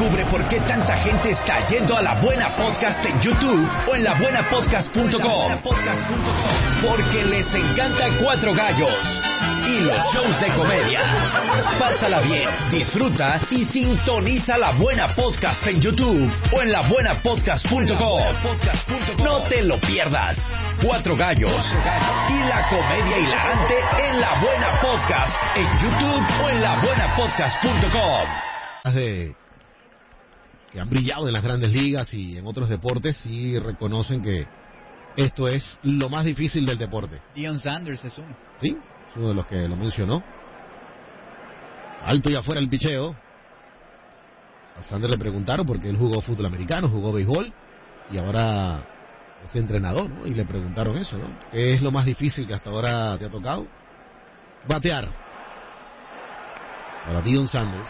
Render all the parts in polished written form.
Descubre por qué tanta gente está yendo a La Buena Podcast en YouTube o en labuenapodcast.com. Porque les encanta Cuatro Gallos y los shows de comedia. Pásala bien, disfruta y sintoniza La Buena Podcast en YouTube o en labuenapodcast.com. No te lo pierdas. Cuatro Gallos y la comedia hilarante en La Buena Podcast en YouTube o en labuenapodcast.com. Que han brillado en las grandes ligas y en otros deportes y reconocen que esto es lo más difícil del deporte. Deion Sanders es uno. Sí, es uno de los que lo mencionó. Alto y afuera el picheo. A Sanders le preguntaron porque él jugó fútbol americano, jugó béisbol y ahora es entrenador, ¿no? Y le preguntaron eso, ¿no? ¿Qué es lo más difícil que hasta ahora te ha tocado? Batear. Para Deion Sanders.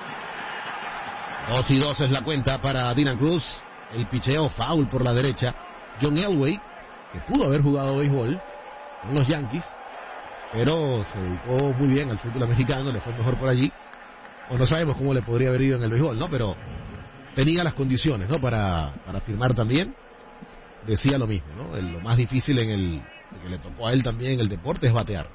2-2 es la cuenta para Dylan Cruz. El picheo foul por la derecha. John Elway, que pudo haber jugado béisbol con los Yankees, pero se dedicó muy bien al fútbol americano, le fue mejor por allí. O no sabemos cómo le podría haber ido en el béisbol, ¿no? Pero tenía las condiciones, ¿no? Para firmar también. Decía lo mismo, ¿no? Lo más difícil que le tocó a él también en el deporte es batear.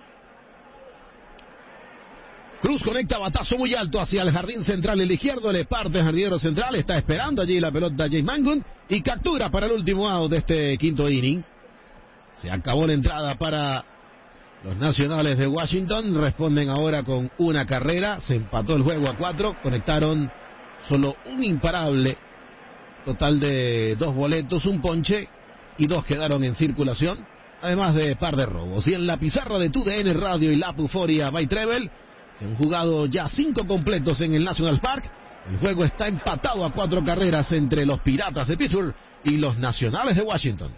Cruz conecta batazo muy alto hacia el jardín central, el izquierdo le parte el jardinero central, está esperando allí la pelota James Mangun y captura para el último out de este quinto inning. Se acabó la entrada para los Nacionales de Washington, responden ahora con una carrera, se empató el juego a 4, conectaron solo un imparable, total de 2 boletos, un ponche y 2 quedaron en circulación, además de par de robos. Y en la pizarra de TUDN Radio y la Puforia by Treble, se han jugado ya 5 completos en el National Park. El juego está empatado a 4 carreras entre los Piratas de Pittsburgh y los Nacionales de Washington.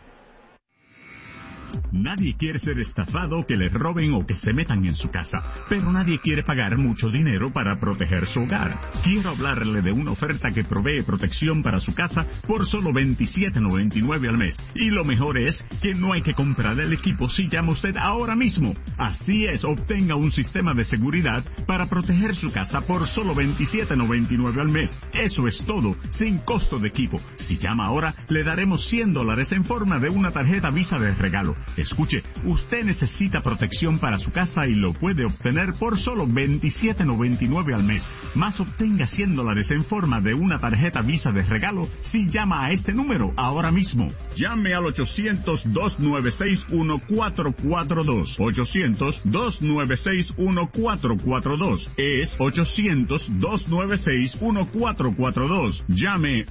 Nadie quiere ser estafado, que le roben o que se metan en su casa, pero nadie quiere pagar mucho dinero para proteger su hogar. Quiero hablarle de una oferta que provee protección para su casa por solo $27.99 al mes. Y lo mejor es que no hay que comprar el equipo si llama usted ahora mismo. Así es, obtenga un sistema de seguridad para proteger su casa por solo $27.99 al mes. Eso es todo, sin costo de equipo. Si llama ahora, le daremos $100 en forma de una tarjeta Visa de regalo. Escuche, usted necesita protección para su casa y lo puede obtener por solo $27.99 al mes. Más obtenga $100 en forma de una tarjeta Visa de regalo si llama a este número ahora mismo. Llame al 800-296-1442. 800-296-1442. Es 800-296-1442. Llame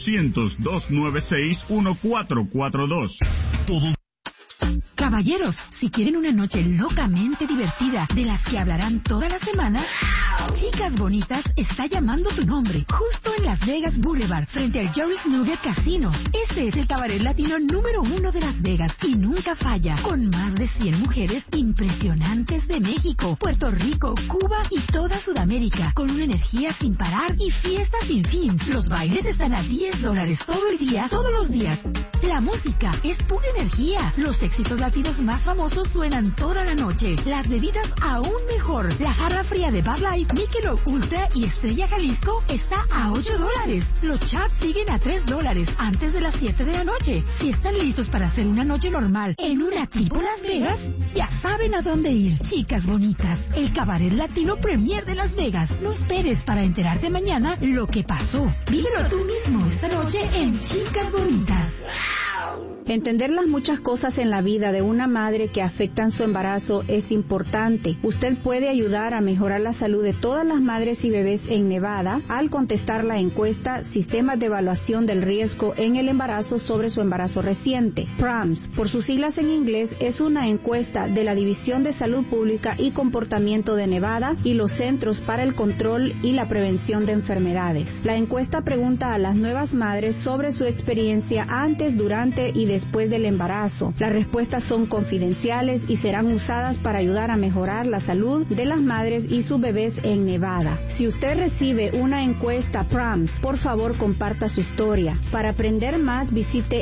800-296-1442. Caballeros, si quieren una noche locamente divertida, de las que hablarán toda la semana, Chicas Bonitas está llamando tu nombre, justo en Las Vegas Boulevard, frente al Joe's Nugget Casino. Este es el cabaret latino número 1 de Las Vegas y nunca falla, con más de 100 mujeres impresionantes de México, Puerto Rico, Cuba y toda Sudamérica, con una energía sin parar y fiesta sin fin. Los bailes están a $10 todo el día, todos los días. La música es pura energía. Los éxitos latinos más famosos suenan toda la noche. Las bebidas aún mejor. La jarra fría de Bud Light, Michelob Ultra y Estrella Jalisco está a $8. Los chats siguen a $3 antes de las 7 de la noche. Si están listos para hacer una noche normal en una tipo Las Vegas, ya saben a dónde ir. Chicas Bonitas, el cabaret latino premier de Las Vegas. No esperes para enterarte mañana lo que pasó. Vívelo tú mismo esta noche en Chicas Bonitas. Entender las muchas cosas en la vida de una madre que afectan su embarazo es importante. Usted puede ayudar a mejorar la salud de todas las madres y bebés en Nevada al contestar la encuesta Sistemas de Evaluación del Riesgo en el Embarazo sobre su embarazo reciente. PRAMS, por sus siglas en inglés, es una encuesta de la División de Salud Pública y Comportamiento de Nevada y los Centros para el Control y la Prevención de Enfermedades. La encuesta pregunta a las nuevas madres sobre su experiencia antes, durante y después del embarazo. Las respuestas son confidenciales y serán usadas para ayudar a mejorar la salud de las madres y sus bebés en Nevada. Si usted recibe una encuesta PRAMS, por favor comparta su historia. Para aprender más, visite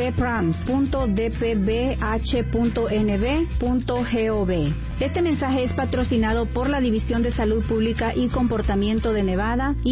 nbprams.dpbh.nb.gov. Este mensaje es patrocinado por la División de Salud Pública y Comportamiento de Nevada y